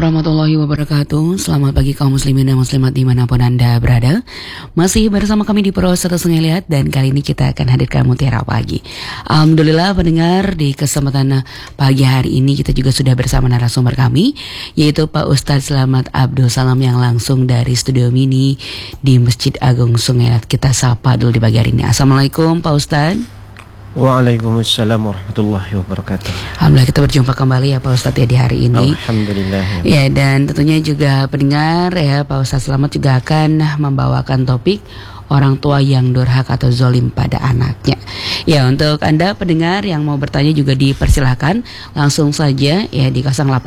warahmatullahi wabarakatuh. Selamat pagi kaum muslimin dan muslimat dimanapun Anda berada. Masih bersama kami di Pro 1 Sungai Liat, dan kali ini kita akan hadirkan Mutiara Pagi. Alhamdulillah pendengar, di kesempatan pagi hari ini kita juga sudah bersama narasumber kami, yaitu Pak Ustadz Slamet Abdul Salam yang langsung dari studio mini di Masjid Agung Sungai Liat. Kita sapa dulu di pagi hari ini. Assalamualaikum Pak Ustadz. Waalaikumsalam warahmatullahi wabarakatuh. Alhamdulillah kita berjumpa kembali ya Pak Ustadz ya di hari ini. Alhamdulillah. Ya, dan tentunya juga pendengar ya, Pak Ustadz Slamet juga akan membawakan topik orang tua yang durhaka atau zolim pada anaknya. Ya, untuk Anda pendengar yang mau bertanya juga dipersilahkan langsung saja ya di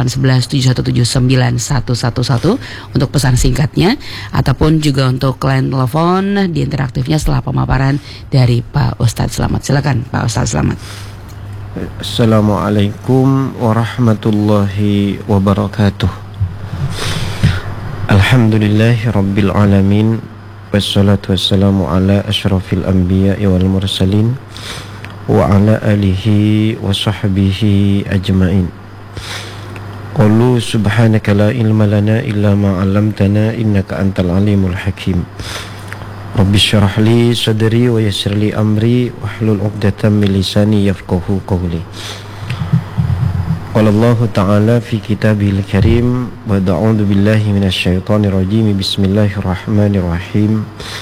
0811717911 untuk pesan singkatnya, ataupun juga untuk line telepon di interaktifnya setelah pemaparan dari Pak Ustadz Slamet. Silakan Pak Ustadz Slamet. Assalamualaikum warahmatullahi wabarakatuh. Alhamdulillahi rabbil alamin, wassalatu wassalamu ala asyrafil anbiya wal mursalin wa ala alihi wa sahbihi ajmain. Qulu subhanaka la ilma lana illa ma 'allamtana innaka antal alimul hakim. Rabbi syrah li sadri wa yassir li amri wahlul 'uqdatam min lisani yafqahu qawli. Qala Allah Ta'ala fi kitabihil karim wa a'udzu billahi minasy syaithanir rajim. Bismillahirrahmanirrahim.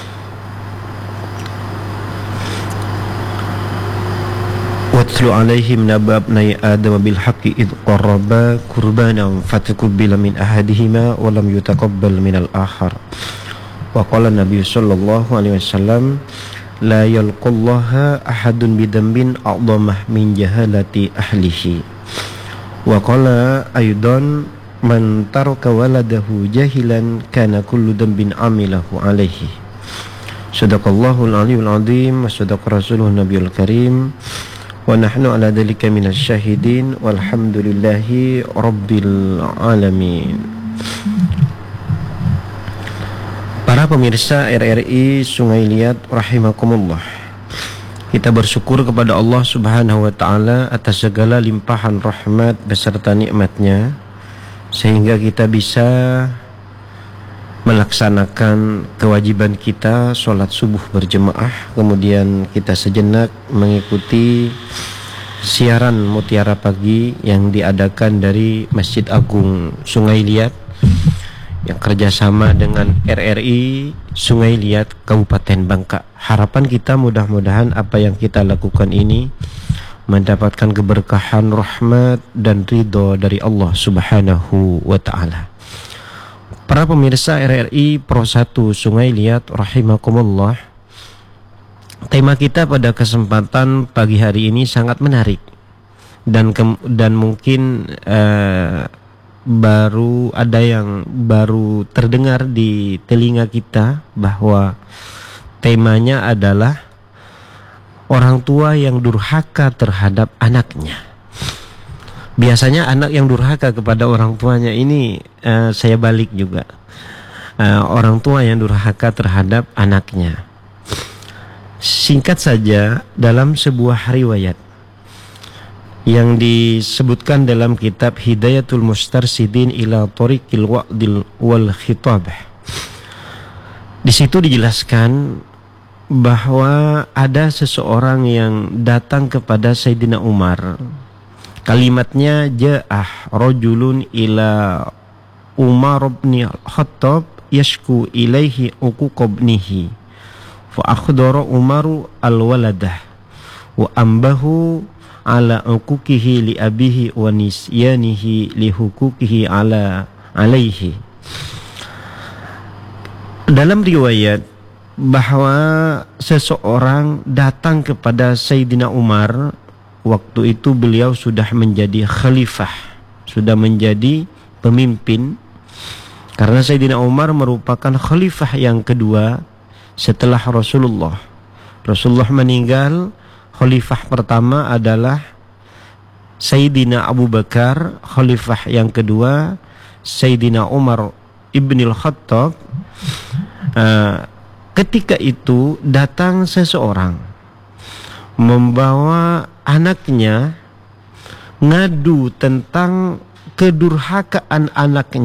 Watlu 'alaihim naba ibnai Adam bil haqqi id qarraba qurbanan fataqabbala min ahadihima wa lam yutaqabbal minal akhar. Wa qala Nabi sallallahu alaihi wasallam la yalqallaha ahadun bidambin a'dhamah min jahalati ahlihi. Wa qala aidan man taraka waladahu jahilan kana kullu dambin amilahu alaihi. Sadaqallahul aliyyul azim wa sadaqa rasuluhu nabiyul karim wa nahnu ala dzalika minasy syahidin walhamdulillahi rabbil alamin. Para pemirsa RRI Sungai Liat rahimakumullah, kita bersyukur kepada Allah Subhanahu wa Ta'ala atas segala limpahan rahmat beserta nikmatnya, sehingga kita bisa melaksanakan kewajiban kita sholat subuh berjemaah. Kemudian kita sejenak mengikuti siaran Mutiara Pagi yang diadakan dari Masjid Agung Sungai Liat yang kerjasama dengan RRI Sungai Liat Kabupaten Bangka. Harapan kita mudah-mudahan apa yang kita lakukan ini mendapatkan keberkahan, rahmat dan ridho dari Allah Subhanahu wa Ta'ala. Para pemirsa RRI Pro 1 Sungai Liat rahimakumullah, tema kita pada kesempatan pagi hari ini sangat menarik dan mungkin baru ada yang baru terdengar di telinga kita, bahwa temanya adalah orang tua yang durhaka terhadap anaknya. Biasanya anak yang durhaka kepada orang tuanya ini saya balik juga, orang tua yang durhaka terhadap anaknya. Singkat saja, dalam sebuah riwayat yang disebutkan dalam kitab Hidayatul Mustarsidin ila Thoriqil Wa'dil wal Khitab, di situ dijelaskan bahwa ada seseorang yang datang kepada Sayyidina Umar. Kalimatnya, ja'ah rajulun ila Umar bin Khattab yashku ilaihi uquq ibnihi fa akhdara Umaru al-waladah wa ambahu ala uquqihi li abihi wa nisyanihi li huquqihi alaihi. Dalam riwayat bahwa seseorang datang kepada Sayyidina Umar. Waktu itu beliau sudah menjadi khalifah, sudah menjadi pemimpin, karena Sayyidina Umar merupakan khalifah yang kedua setelah Rasulullah. Rasulullah meninggal, khalifah pertama adalah Sayyidina Abu Bakar, khalifah yang kedua Sayyidina Umar ibnil Khattab. Ketika itu datang seseorang membawa anaknya, ngadu tentang kedurhakaan anaknya